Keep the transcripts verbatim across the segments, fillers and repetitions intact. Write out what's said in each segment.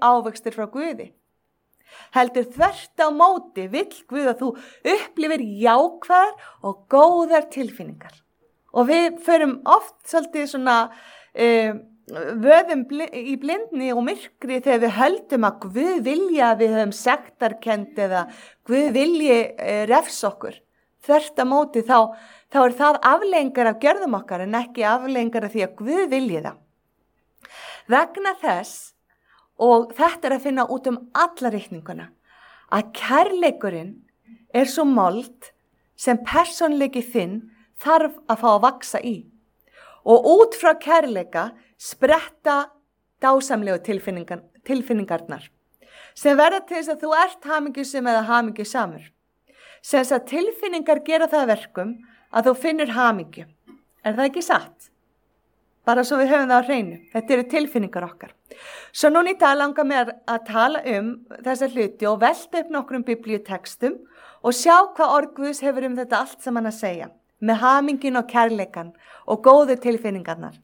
ávextir frá Guði. Heldur þvert á móti vill Guð að þú upplifir jákvæðar og góðar tilfinningar. Og við förum oft svolítið svona uh, vöðum bli, í blindni og myrkri þegar við höldum að Guð vilja að við höfum sektarkennd eða Guð vilji uh, refs okkur. Þvert á móti þá, þá er það afleiðingar af gjörðum okkar en ekki afleiðingar af því að Guð vilji það. Vegna þess, og þetta er að finna út um alla reikninguna, að kærleikurinn er svo mold sem persónleiki þinn þarf að fá að vaksa í. Og út frá kærleika spretta dásamlegu tilfinningar, tilfinningarnar sem verða til þess að þú ert hamingjusum eða hamingjusamur. Sem þess að tilfinningar gera það verkum að þú finnur hamingju. Er það ekki satt? Bara svo við höfum það á hreinu. Þetta eru tilfinningar okkar. Svo núna í dag langar mér að tala um þessa hluti og velta upp nokkrum biblíutextum og sjá hvað orð Guðs hefur um þetta allt saman að segja. Með hamingin og kærleikan og góðu tilfinningarnar.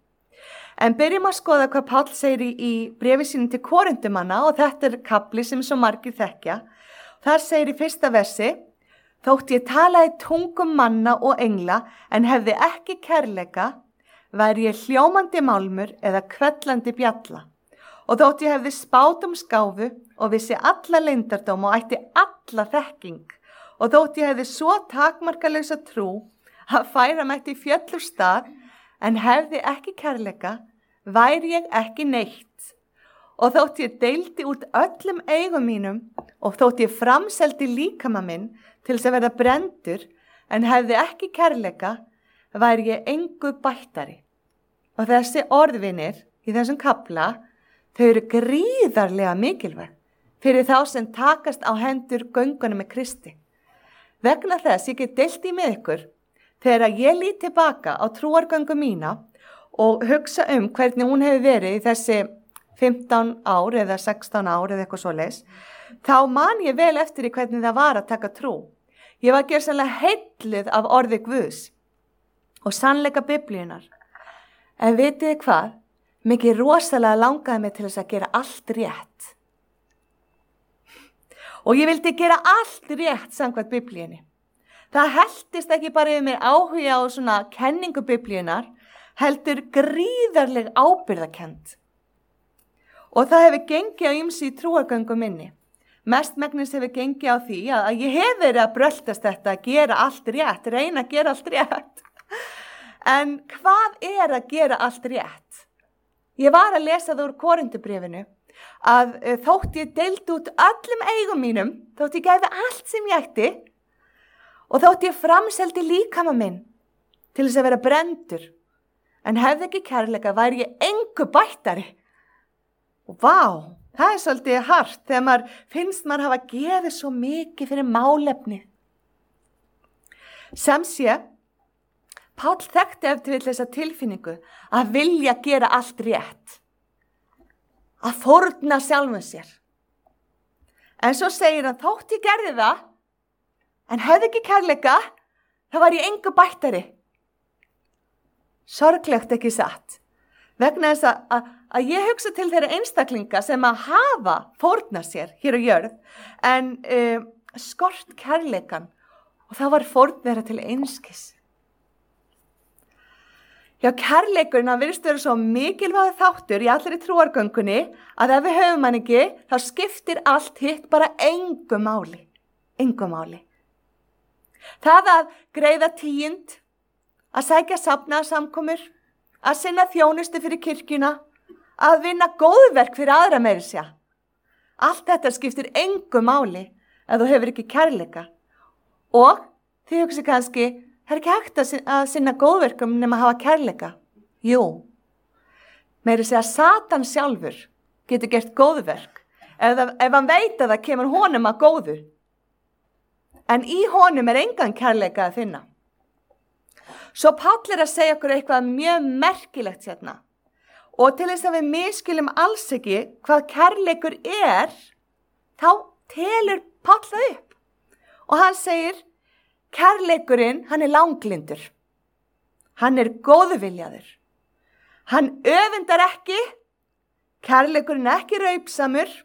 En byrjum að skoða hvað Páll segir í, í bréfi sínu til Korintumanna og þetta er kafli sem svo margir þekkja. Þar segir í fyrsta versi: þótt ég talaði tungum manna og engla en hefði ekki kærleika, væri ég hljómandi málmur eða kvellandi bjalla. Og þótt ég hefði spáð um skáfu og vissi alla leyndardóm og ætti alla þekking. Og þótt ég hefði svo takmarkalausa trú að færa mætti fjöllur stað en hefði ekki kærleika, væri ég ekki neitt. Og þótt ég deildi út öllum eigum mínum og þótt ég framseldi líkama minn til þess að verða brendur en hefði ekki kærleika, væri ég engu bættari. Og þessi orðvinir í þessum kafla, þau eru gríðarlega mikilvæg fyrir þá sem takast á hendur göngunum með Kristi. Vegna þess ég get deilt í með ykkur, þegar ég lít tilbaka á trúargöngu mína og hugsa um hvernig hún hefur verið í þessi fimmtán ár eða sextán ár eða eitthvað svoleiðis, þá man ég vel eftir í hvernig það var að taka trú. Ég var gjörsamlega heilluð af orði Guðs og sannleika Biblíunnar. En vitið þið hvað? Mikið rosalega langaði mig til þess að gera allt rétt. Og ég vildi gera allt rétt samkvæmt Biblíunni. Það helltist ekki bara yfir mér áhuga á svona kenningu Biblíunnar, heldur gríðarleg ábyrgðarkennd. Og það hefur gengið á ýmsu í trúargöngu minni. Mestmegnis hefur gengið á því að ég hef verið að bröltast þetta að gera allt rétt, reyna að gera allt rétt. En hvað er að gera allt rétt? Ég var að lesa það úr Korintubréfinu að þótt ég deildi út öllum eigum mínum, þótt ég gæfi allt sem ég ætti og þótt ég framseldi líkama minn til þess að vera brendur, en hefði ekki kærleika, væri ég engu bættari. Og vá, það er svolítið hart þegar maður finnst maður hafa gefið svo mikið fyrir málefni. Sem sé, Páll þekkti eftir við þessa tilfinningu að vilja gera allt rétt. Að fórna sjálfum sér. En svo segir hann, þótt ég gerði það, en hefði ekki kærleika, þá var ég engu bættari. Sorglegt ekki satt. Vegna þess að, að, að ég hugsa til þeirra einstaklinga sem að hafa fórna sér hér á jörð, en uh, skort kærleikan og það var fórn þeirra til einskis. Já, kærleikurinn hann virðist vera svo mikilvægur þáttur í allri trúargöngunni að ef við höfum hann ekki, þá skiptir allt hitt bara engu máli. Engu máli. Það að greiða tíund, að sækja safnaðarsamkomur, að sinna þjónustu fyrir kirkjuna, að vinna góðverk fyrir aðra meira sér. Allt þetta skiptir engu máli ef þú hefur ekki kærleika. Og þið hugsi kannski, það er ekki hægt að sinna góðverkum nema að hafa kærleika. Jú, meira segja Satan sjálfur getur gert góðverk ef, ef hann veit að það kemur honum að góðu. En í honum er engan kærleika að finna. Svo Páll er að segja okkur eitthvað mjög merkilegt hérna. Og til þess að við miskilum alls ekki hvað kærleikur er, þá telur Páll það upp. Og hann segir, kærleikurinn, hann er langlindur. Hann er góðviljaður. Hann öfundar ekki. Kærleikurinn er ekki raupsamur.